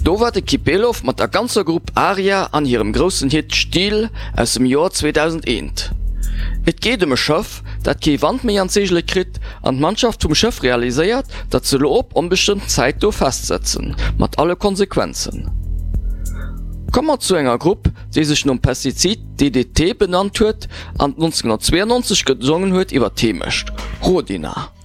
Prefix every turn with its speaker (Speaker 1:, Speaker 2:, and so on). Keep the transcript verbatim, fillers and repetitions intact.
Speaker 1: Do war de Kipelov mat der ganzer Gruppe Aria an ihrem großen Hit Stil aus dem Jahr zweitausendeins. Et geht um e Schëff, dat ke Wand méi an Segelle krit an d' Mannschaft zum Schëff realiséiert, dat ze lo op onbestimmt Zeit do festsetzen, mat alle Konsequenzen. Kommer zu enger Gruppe, die sich um Pestizid D D T benannt huet, an neunzehnhundertzweiundneunzig gesungen huet iwwer Teemecht, Rodina.